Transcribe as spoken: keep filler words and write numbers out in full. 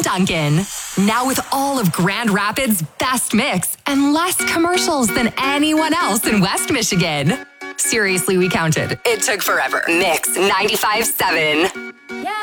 Duncan. Now with all of Grand Rapids' best mix and less commercials than anyone else in West Michigan. Seriously, we counted. It took forever. Mix ninety-five point seven.